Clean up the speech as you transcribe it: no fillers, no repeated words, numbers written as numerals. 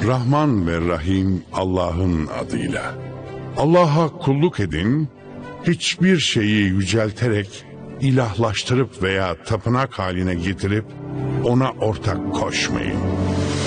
Rahman ve Rahim Allah'ın adıyla. Allah'a kulluk edin, hiçbir şeyi yücelterek, ilahlaştırıp veya tapınak haline getirip ona ortak koşmayın.